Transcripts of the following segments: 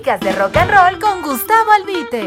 Crónicas de Rock and Roll con Gustavo Albite.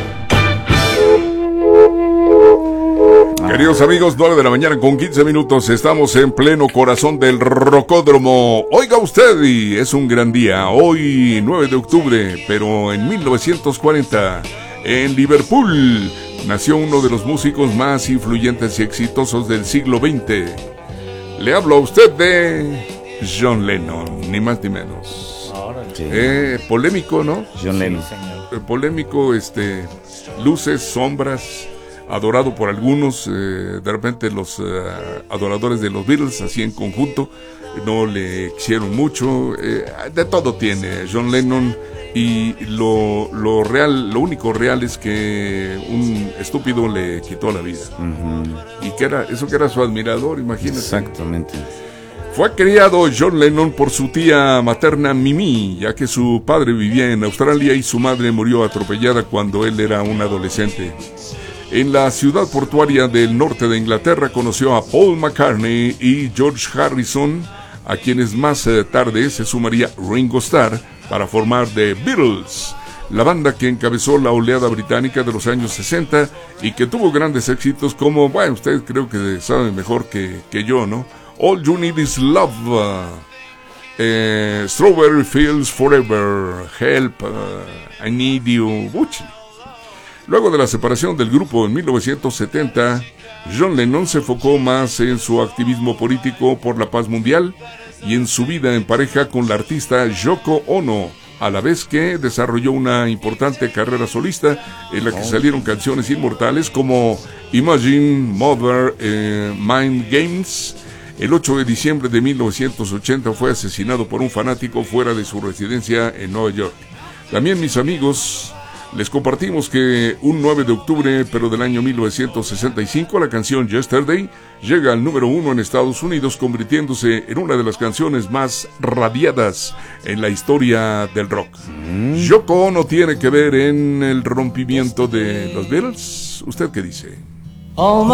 Queridos amigos, 9 de la mañana con 15 minutos. Estamos en pleno corazón del rocódromo. Oiga usted, y es un gran día. Hoy, 9 de octubre, pero en 1940, en Liverpool, nació uno de los músicos más influyentes y exitosos del siglo XX. Le hablo a usted de John Lennon, ni más ni menos. Sí. Polémico, ¿no? John Lennon. Polémico, luces, sombras, adorado por algunos, de repente los adoradores de los Beatles, así en conjunto, no le quisieron mucho, de todo tiene John Lennon, y lo único real es que un estúpido le quitó la vida. Y que era su admirador, imagínate. Exactamente. Fue criado John Lennon por su tía materna Mimi, ya que su padre vivía en Australia y su madre murió atropellada cuando él era un adolescente. En la ciudad portuaria del norte de Inglaterra conoció a Paul McCartney y George Harrison, a quienes más tarde se sumaría Ringo Starr para formar The Beatles, la banda que encabezó la oleada británica de los años 60 y que tuvo grandes éxitos como, bueno, ustedes creo que saben mejor que yo, ¿no? All You Need Is Love, Strawberry Fields Forever, Help, I Need You, mucho. Luego de la separación del grupo en 1970, John Lennon se enfocó más en su activismo político por la paz mundial y en su vida en pareja con la artista Yoko Ono, a la vez que desarrolló una importante carrera solista en la que salieron canciones inmortales como Imagine, Mother, Mind Games. El 8 de diciembre de 1980 fue asesinado por un fanático fuera de su residencia en Nueva York. También, mis amigos, les compartimos que un 9 de octubre, pero del año 1965, la canción Yesterday llega al número 1 en Estados Unidos, convirtiéndose en una de las canciones más radiadas en la historia del rock. ¿Yoko Ono tiene que ver en el rompimiento de los Beatles? ¿Usted qué dice?